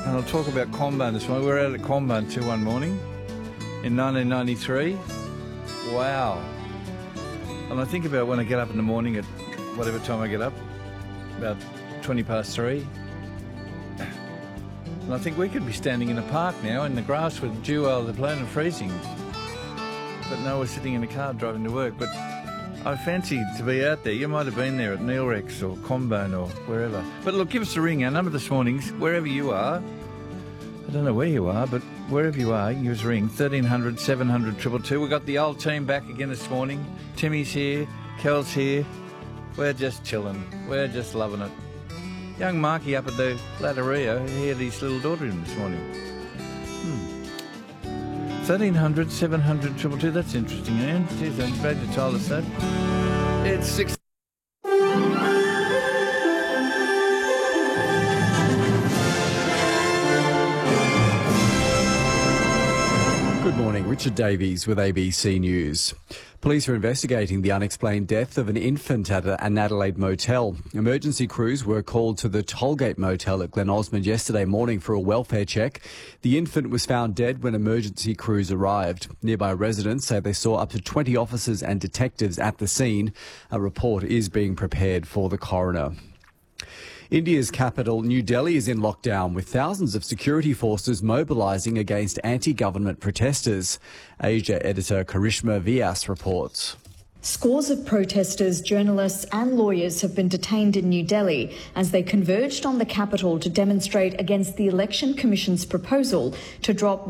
and I'll talk about CommBone this morning. We're out at CommBone 2 one morning in 1993. Wow. And I think about when I get up in the morning at whatever time I get up, about 20 past 3. And I think we could be standing in a park now in the grass with dew over the planet freezing. But no, we're sitting in a car driving to work. But I fancy to be out there. You might have been there at Neilrex or CommBone or wherever. But look, give us a ring. Our number this morning's wherever you are. I don't know where you are, but wherever you are, give us a ring. 1300 700 222. We've got the old team back again this morning. Timmy's here. Kel's here. We're just chilling. We're just loving it. Young Marky up at the Latteria, he had his little daughter in this morning. 1300 700 222. That's interesting, Ian. Geez, I'm glad you told us that. It's 6. Good morning, Richard Davies with ABC News. Police are investigating the unexplained death of an infant at an Adelaide motel. Emergency crews were called to the Tollgate Motel at Glen Osmond yesterday morning for a welfare check. The infant was found dead when emergency crews arrived. Nearby residents say they saw up to 20 officers and detectives at the scene. A report is being prepared for the coroner. India's capital, New Delhi, is in lockdown with thousands of security forces mobilising against anti-government protesters. Asia editor Karishma Vyas reports. Scores of protesters, journalists and lawyers have been detained in New Delhi as they converged on the capital to demonstrate against the Election Commission's proposal to drop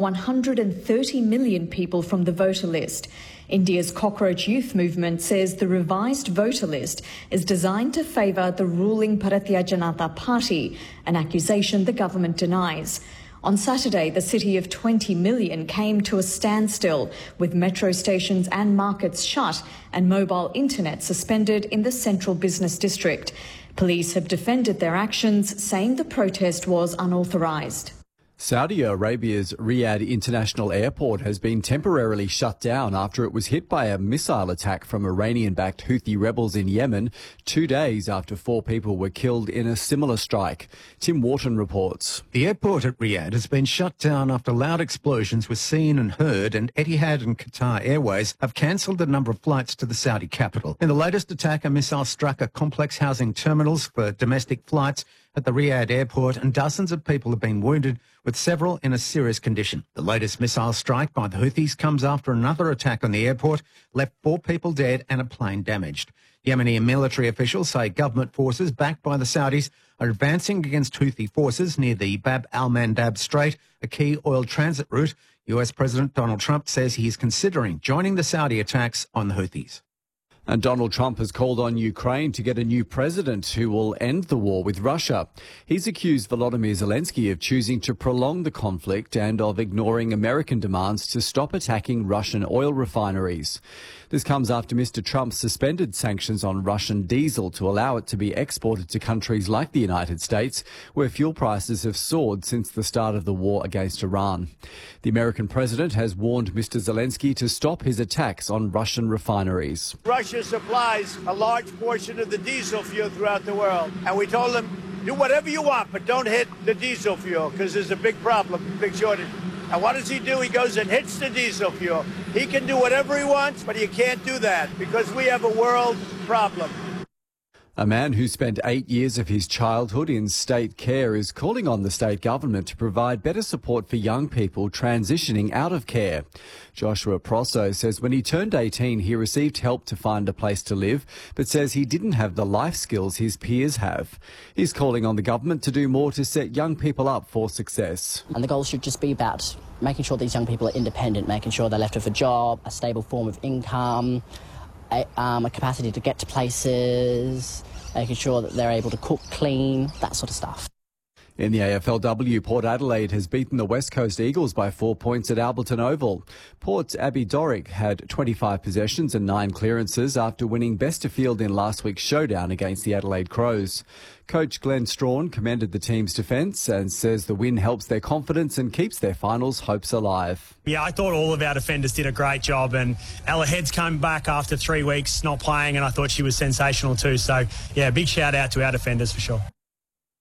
130 million people from the voter list. India's Cockroach Youth Movement says the revised voter list is designed to favour the ruling Bharatiya Janata Party, an accusation the government denies. On Saturday, the city of 20 million came to a standstill, with metro stations and markets shut and mobile internet suspended in the central business district. Police have defended their actions, saying the protest was unauthorised. Saudi Arabia's Riyadh International Airport has been temporarily shut down after it was hit by a missile attack from Iranian-backed Houthi rebels in Yemen 2 days after 4 people were killed in a similar strike. Tim Wharton reports. The airport at Riyadh has been shut down after loud explosions were seen and heard, and Etihad and Qatar Airways have cancelled a number of flights to the Saudi capital. In the latest attack, a missile struck a complex housing terminals for domestic flights at the Riyadh airport, and dozens of people have been wounded, with several in a serious condition. The latest missile strike by the Houthis comes after another attack on the airport left 4 people dead and a plane damaged. Yemeni military officials say government forces backed by the Saudis are advancing against Houthi forces near the Bab al-Mandab Strait, a key oil transit route. US President Donald Trump says he is considering joining the Saudi attacks on the Houthis. And Donald Trump has called on Ukraine to get a new president who will end the war with Russia. He's accused Volodymyr Zelensky of choosing to prolong the conflict and of ignoring American demands to stop attacking Russian oil refineries. This comes after Mr. Trump suspended sanctions on Russian diesel to allow it to be exported to countries like the United States, where fuel prices have soared since the start of the war against Iran. The American president has warned Mr. Zelensky to stop his attacks on Russian refineries. Russia supplies a large portion of the diesel fuel throughout the world, and we told them, do whatever you want, but don't hit the diesel fuel, because there's a big problem, big shortage. And what does he do? He goes and hits the diesel fuel. He can do whatever he wants, but you can't do that because we have a world problem. A man who spent 8 years of his childhood in state care is calling on the state government to provide better support for young people transitioning out of care. Joshua Prosso says when he turned 18, he received help to find a place to live, but says he didn't have the life skills his peers have. He's calling on the government to do more to set young people up for success. And the goal should just be about making sure these young people are independent, making sure they're left with a job, a stable form of income, a capacity to get to places, making sure that they're able to cook, clean, that sort of stuff. In the AFLW, Port Adelaide has beaten the West Coast Eagles by 4 points at Alberton Oval. Port's Abby Dorick had 25 possessions and 9 clearances after winning best of field in last week's showdown against the Adelaide Crows. Coach Glenn Strawn commended the team's defence and says the win helps their confidence and keeps their finals hopes alive. Yeah, I thought all of our defenders did a great job, and Ella Head's come back after 3 weeks not playing, and I thought she was sensational too. So, yeah, big shout out to our defenders for sure.